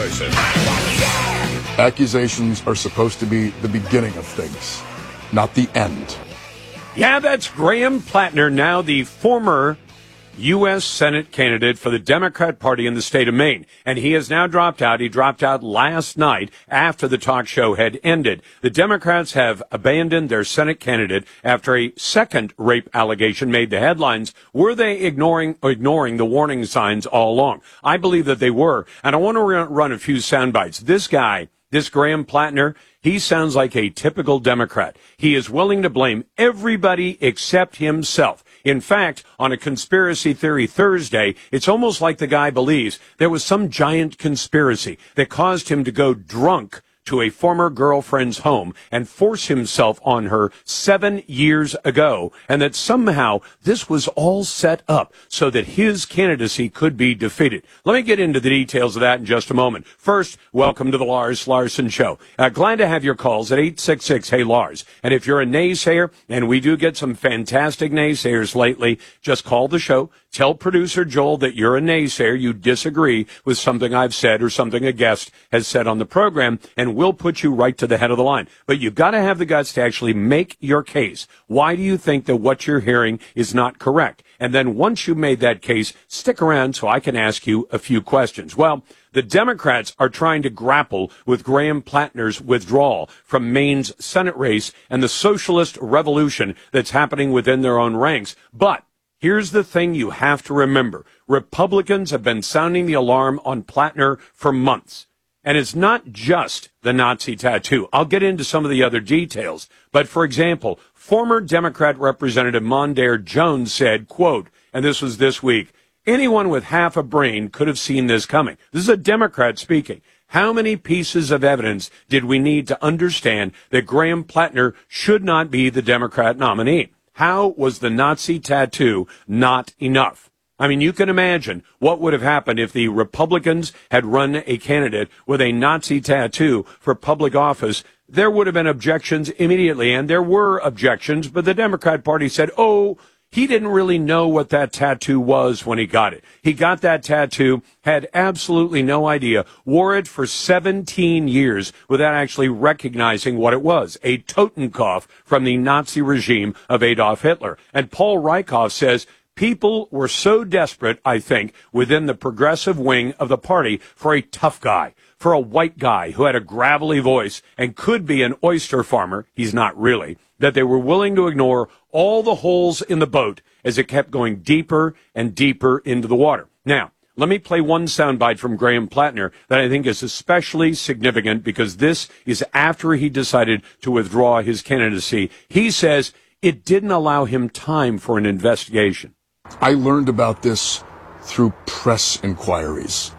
Accusations are supposed to be the beginning of things, not the end. Yeah, that's Graham Plattner, now the former U.S. Senate candidate for the Democrat Party in the state of Maine. And he has now dropped out. He dropped out last night after the talk show had ended. The Democrats have abandoned their Senate candidate after a second rape allegation made the headlines. Were they ignoring the warning signs all along? I believe that they were. And I want to run a few sound bites. This guy, this Graham Plattner, he sounds like a typical Democrat. He is willing to blame everybody except himself. In fact, on a conspiracy theory Thursday, it's almost like the guy believes there was some giant conspiracy that caused him to go drunk to a former girlfriend's home and force himself on her 7 years ago, and that somehow this was all set up so that his candidacy could be defeated. Let me get into the details of that in just a moment. First, welcome to the Lars Larson Show. Glad to have your calls at 866-HEY-LARS. And if you're a naysayer, and we do get some fantastic naysayers lately, just call the show. Tell producer Joel that you're a naysayer, you disagree with something I've said or something a guest has said on the program, and we'll put you right to the head of the line. But you've got to have the guts to actually make your case. Why do you think that what you're hearing is not correct? And then once you've made that case, stick around so I can ask you a few questions. Well, the Democrats are trying to grapple with Graham Plattner's withdrawal from Maine's Senate race and the socialist revolution that's happening within their own ranks. But here's the thing you have to remember. Republicans have been sounding the alarm on Plattner for months. And it's not just the Nazi tattoo. I'll get into some of the other details. But, for example, former Democrat Representative Mondaire Jones said, quote, and this was this week, anyone with half a brain could have seen this coming. This is a Democrat speaking. How many pieces of evidence did we need to understand that Graham Plattner should not be the Democrat nominee? How was the Nazi tattoo not enough? I mean, you can imagine what would have happened if the Republicans had run a candidate with a Nazi tattoo for public office. There would have been objections immediately, and there were objections, but the Democrat Party said, oh, he didn't really know what that tattoo was when he got it. He got that tattoo, had absolutely no idea, wore it for 17 years without actually recognizing what it was, a Totenkopf from the Nazi regime of Adolf Hitler. And Paul Rieckhoff says, people were so desperate, I think, within the progressive wing of the party for a tough guy, for a white guy who had a gravelly voice and could be an oyster farmer, he's not really, that they were willing to ignore all the holes in the boat as it kept going deeper and deeper into the water. Now, let me play one soundbite from Graham Plattner that I think is especially significant because this is after he decided to withdraw his candidacy. He says it didn't allow him time for an investigation. I learned about this through press inquiries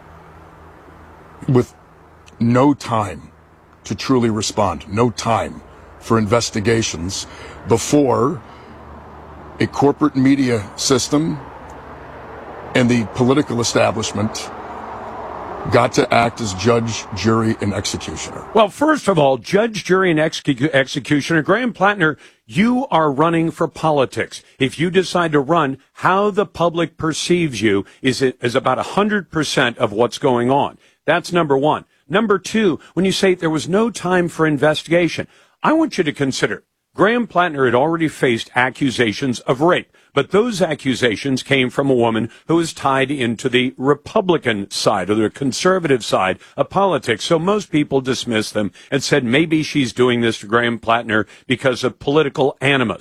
with no time to truly respond, no time for investigations before a corporate media system and the political establishment got to act as judge, jury, and executioner. Well, first of all, judge, jury, and executioner, Graham Plattner, you are running for politics. If you decide to run, how the public perceives you is about 100% of what's going on. That's number one. Number two, when you say there was no time for investigation, I want you to consider Graham Plattner had already faced accusations of rape, but those accusations came from a woman who was tied into the Republican side or the conservative side of politics. So most people dismissed them and said maybe she's doing this to Graham Plattner because of political animus.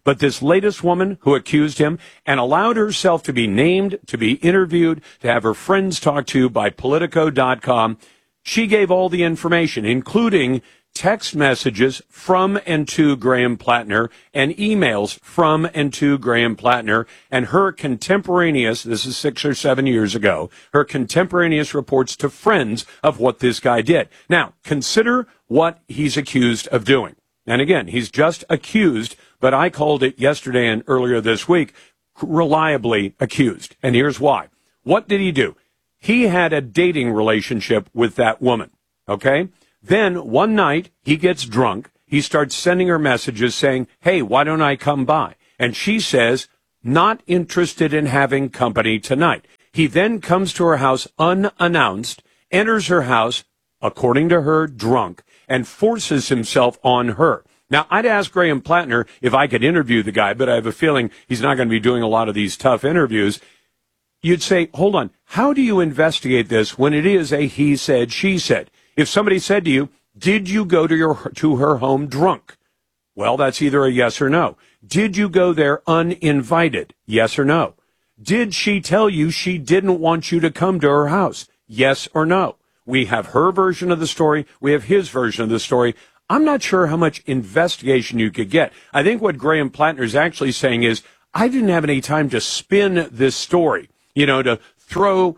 But this latest woman who accused him and allowed herself to be named, to be interviewed, to have her friends talked to by Politico.com, she gave all the information, including text messages from and to Graham Plattner and emails from and to Graham Plattner, and her contemporaneous, this is 6 or 7 years ago, her contemporaneous reports to friends of what this guy did. Now, consider what he's accused of doing. And again, he's just accused, but I called it yesterday and earlier this week, reliably accused. And here's why. What did he do? He had a dating relationship with that woman, okay? Then one night he gets drunk. He starts sending her messages saying, hey, why don't I come by? And she says, not interested in having company tonight. He then comes to her house unannounced, enters her house, according to her, drunk, and forces himself on her. Now, I'd ask Graham Plattner if I could interview the guy, but I have a feeling he's not going to be doing a lot of these tough interviews. You'd say, hold on, how do you investigate this when it is a he said, she said? If somebody said to you, did you go to her home drunk? Well, that's either a yes or no. Did you go there uninvited? Yes or no. Did she tell you she didn't want you to come to her house? Yes or no. We have her version of the story. We have his version of the story. I'm not sure how much investigation you could get. I think what Graham Plattner is actually saying is, I didn't have any time to spin this story, to throw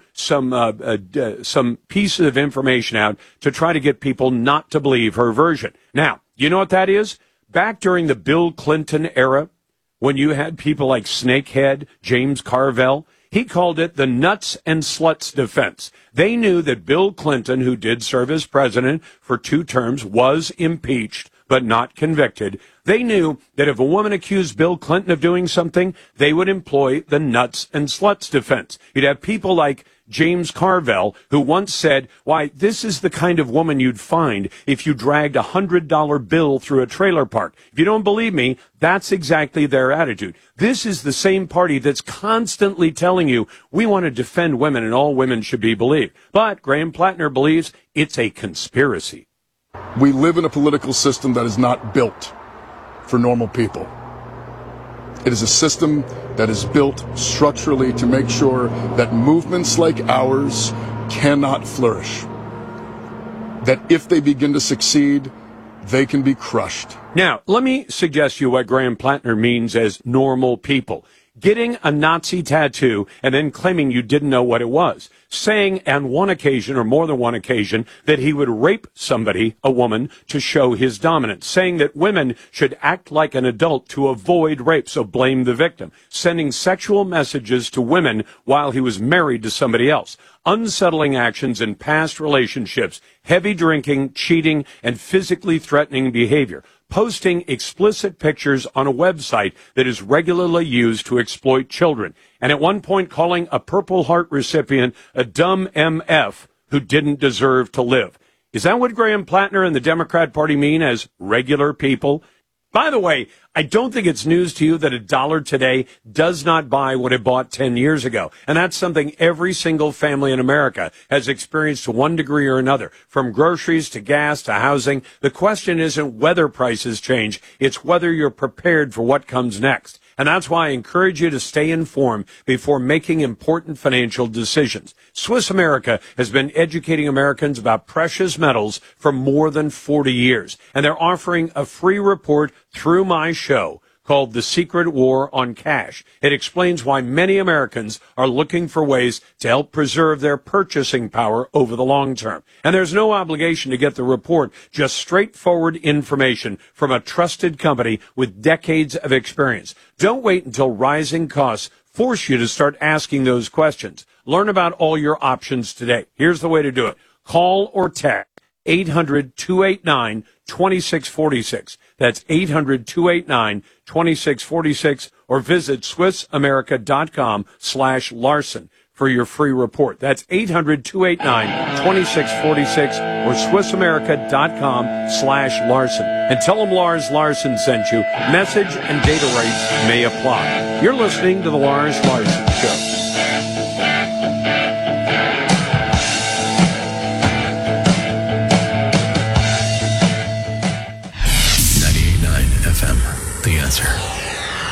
some pieces of information out to try to get people not to believe her version. Now, you know what that is? Back during the Bill Clinton era, when you had people like Snakehead, James Carville, he called it the nuts and sluts defense. They knew that Bill Clinton, who did serve as president for 2 terms, was impeached but not convicted. They knew that if a woman accused Bill Clinton of doing something, they would employ the nuts and sluts defense. You'd have people like James Carville, who once said, why, this is the kind of woman you'd find if you dragged a $100 bill through a trailer park. If you don't believe me, that's exactly their attitude. This is the same party that's constantly telling you, we want to defend women and all women should be believed. But Graham Plattner believes it's a conspiracy. We live in a political system that is not built for normal people. It is a system that is built structurally to make sure that movements like ours cannot flourish. That if they begin to succeed, they can be crushed. Now, let me suggest to you what Graham Plattner means as normal people. Getting a Nazi tattoo and then claiming you didn't know what it was. Saying on one occasion, or more than one occasion, that he would rape somebody, a woman, to show his dominance. Saying that women should act like an adult to avoid rape, so blame the victim. Sending sexual messages to women while he was married to somebody else. Unsettling actions in past relationships. Heavy drinking, cheating, and physically threatening behavior. Posting explicit pictures on a website that is regularly used to exploit children, and at one point calling a Purple Heart recipient a dumb MF who didn't deserve to live. Is that what Graham Plattner and the Democrat Party mean as regular people? By the way, I don't think it's news to you that $1 today does not buy what it bought 10 years ago. And that's something every single family in America has experienced to one degree or another. From groceries to gas to housing, the question isn't whether prices change, it's whether you're prepared for what comes next. And that's why I encourage you to stay informed before making important financial decisions. Swiss America has been educating Americans about precious metals for more than 40 years. And they're offering a free report through my show called The Secret War on Cash. It explains why many Americans are looking for ways to help preserve their purchasing power over the long term. And there's no obligation to get the report, just straightforward information from a trusted company with decades of experience. Don't wait until rising costs force you to start asking those questions. Learn about all your options today. Here's the way to do it. Call or text 800-289-2646. That's 800-289-2646, or visit SwissAmerica.com/Larson for your free report. That's 800-289-2646 or SwissAmerica.com/Larson. And tell them Lars Larson sent you. Message and data rates may apply. You're listening to the Lars Larson Show. The Answer.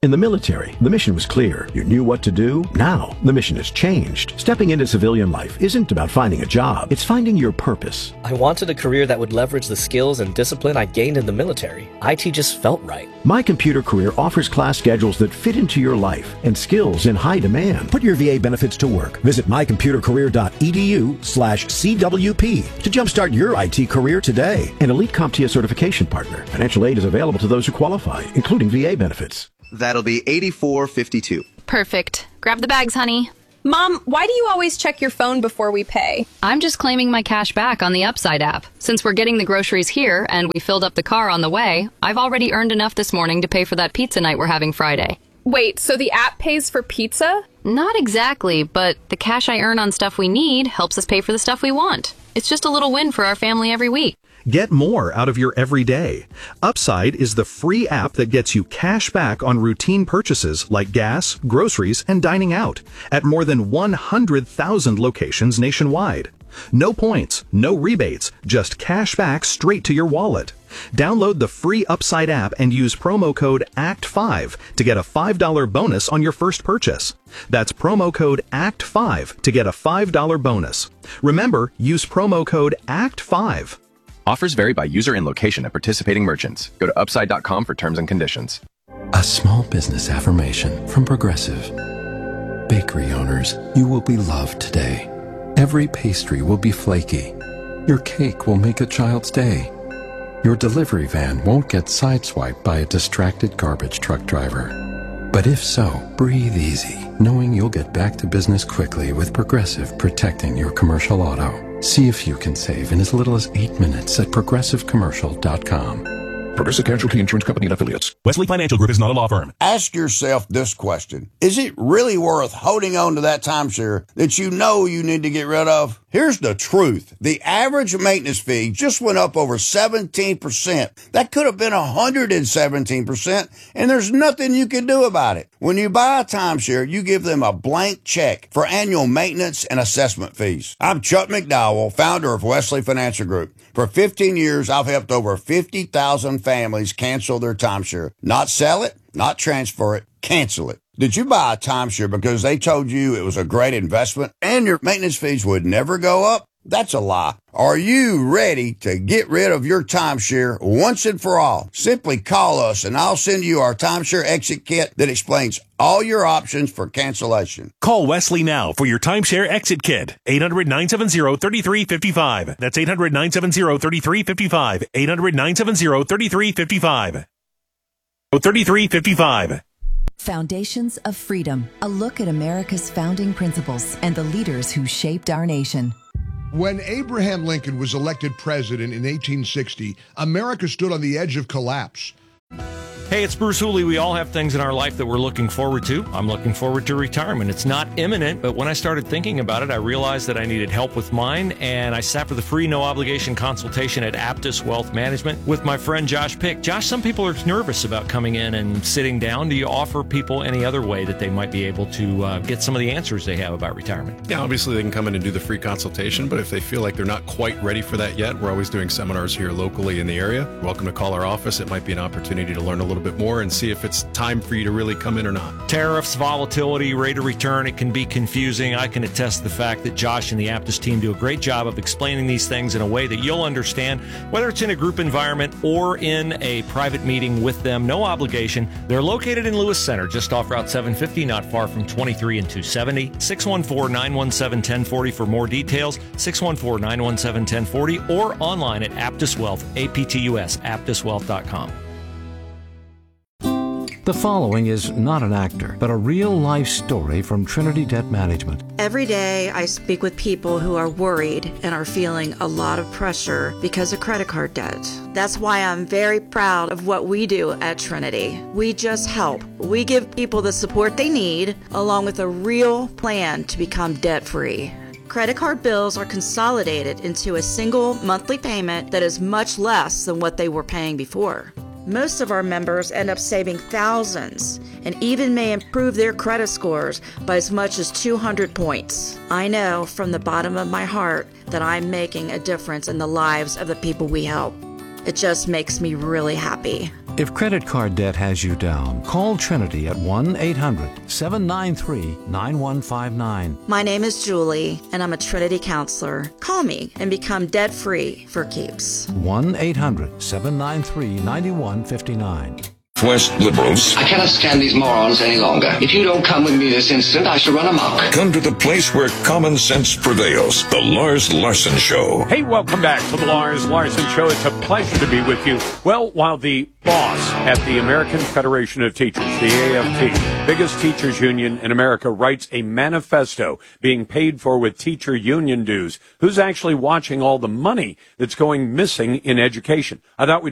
In the military, the mission was clear. You knew what to do. Now, the mission has changed. Stepping into civilian life isn't about finding a job. It's finding your purpose. I wanted a career that would leverage the skills and discipline I gained in the military. IT just felt right. My Computer Career offers class schedules that fit into your life and skills in high demand. Put your VA benefits to work. Visit mycomputercareer.edu/CWP to jumpstart your IT career today. An elite CompTIA certification partner. Financial aid is available to those who qualify, including VA benefits. That'll be $84.52. Perfect. Grab the bags, honey. Mom, why do you always check your phone before we pay? I'm just claiming my cash back on the Upside app. Since we're getting the groceries here and we filled up the car on the way, I've already earned enough this morning to pay for that pizza night we're having Friday. Wait, so the app pays for pizza? Not exactly, but the cash I earn on stuff we need helps us pay for the stuff we want. It's just a little win for our family every week. Get more out of your everyday. Upside is the free app that gets you cash back on routine purchases like gas, groceries, and dining out at more than 100,000 locations nationwide. No points, no rebates, just cash back straight to your wallet. Download the free Upside app and use promo code ACT5 to get a $5 bonus on your first purchase. That's promo code ACT5 to get a $5 bonus. Remember, use promo code ACT5. Offers vary by user and location at participating merchants. Go to upside.com for terms and conditions. A small business affirmation from Progressive. Bakery owners, you will be loved today. Every pastry will be flaky. Your cake will make a child's day. Your delivery van won't get sideswiped by a distracted garbage truck driver. But if so, breathe easy, knowing you'll get back to business quickly with Progressive protecting your commercial auto. See if you can save in as little as 8 minutes at progressivecommercial.com. Progressive Casualty Insurance Company and Affiliates. Wesley Financial Group is not a law firm. Ask yourself this question. Is it really worth holding on to that timeshare that you know you need to get rid of? Here's the truth. The average maintenance fee just went up over 17%. That could have been 117%, and there's nothing you can do about it. When you buy a timeshare, you give them a blank check for annual maintenance and assessment fees. I'm Chuck McDowell, founder of Wesley Financial Group. For 15 years, I've helped over 50,000 families cancel their timeshare. Not sell it, not transfer it, cancel it. Did you buy a timeshare because they told you it was a great investment and your maintenance fees would never go up? That's a lie. Are you ready to get rid of your timeshare once and for all? Simply call us and I'll send you our timeshare exit kit that explains all your options for cancellation. Call Wesley now for your timeshare exit kit. 800-970-3355. That's 800-970-3355. 800-970-3355. 3355. Foundations of Freedom, a look at America's founding principles and the leaders who shaped our nation. When Abraham Lincoln was elected president in 1860, America stood on the edge of collapse. Hey, it's Bruce Hooley. We all have things in our life that we're looking forward to. I'm looking forward to retirement. It's not imminent, but when I started thinking about it, I realized that I needed help with mine, and I sat for the free, no-obligation consultation at Aptus Wealth Management with my friend Josh Pick. Josh, some people are nervous about coming in and sitting down. Do you offer people any other way that they might be able to get some of the answers they have about retirement? Yeah, obviously they can come in and do the free consultation, but if they feel like they're not quite ready for that yet, we're always doing seminars here locally in the area. You're welcome to call our office. It might be an opportunity to learn a little bit more and see if it's time for you to really come in or not. Tariffs, volatility, rate of return, it can be confusing. I can attest to the fact that Josh and the Aptus team do a great job of explaining these things in a way that you'll understand, whether it's in a group environment or in a private meeting with them. No obligation. They're located in Lewis Center, just off Route 750, not far from 23 and 270. 614-917-1040 for more details. 614-917-1040 or online at Aptus Wealth, APTUS, aptuswealth.com. The following is not an actor, but a real-life story from Trinity Debt Management. Every day I speak with people who are worried and are feeling a lot of pressure because of credit card debt. That's why I'm very proud of what we do at Trinity. We just help. We give people the support they need, along with a real plan to become debt-free. Credit card bills are consolidated into a single monthly payment that is much less than what they were paying before. Most of our members end up saving thousands and even may improve their credit scores by as much as 200 points. I know from the bottom of my heart that I'm making a difference in the lives of the people we help. It just makes me really happy. If credit card debt has you down, call Trinity at 1-800-793-9159. My name is Julie, and I'm a Trinity counselor. Call me and become debt-free for keeps. 1-800-793-9159. West liberals. I cannot stand these morons any longer. If you don't come with me this instant, I shall run amok. Come to the place where common sense prevails. The Lars Larson Show. Hey, welcome back to the Lars Larson Show. It's a pleasure to be with you. Well, while the boss at the American Federation of Teachers, the AFT, biggest teachers union in America, writes a manifesto being paid for with teacher union dues, who's actually watching all the money that's going missing in education? I thought we'd